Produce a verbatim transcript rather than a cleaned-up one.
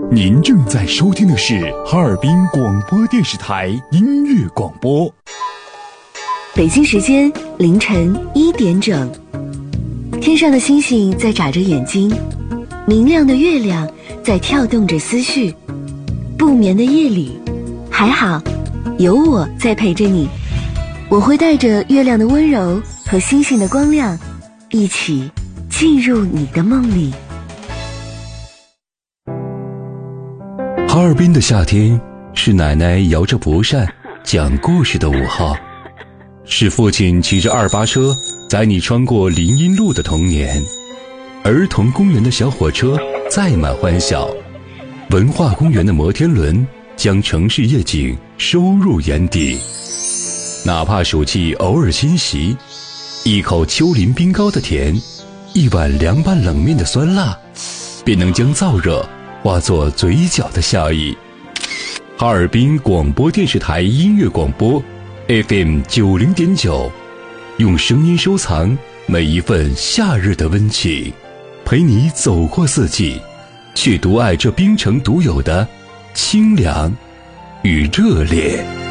您正在收听的是哈尔滨广播电视台音乐广播。 北京时间凌晨一点整，天上的星星在眨着眼睛，明亮的月亮在跳动着思绪。不眠的夜里，还好有我在陪着你，我会带着月亮的温柔和星星的光亮，一起进入你的梦里。 哈尔滨的夏天，是奶奶摇着蒲扇讲故事的午后，是父亲骑着二八车载你穿过林荫路的童年，儿童公园的小火车载满欢笑，文化公园的摩天轮将城市夜景收入眼底。哪怕暑气偶尔侵袭，一口丘陵冰糕的甜，一碗凉拌冷面的酸辣，便能将燥热化作嘴角的笑意。哈尔滨广播电视台音乐广播 F M 九零点九，用声音收藏每一份夏日的温情，陪你走过四季，却独爱这冰城独有的清凉与热烈。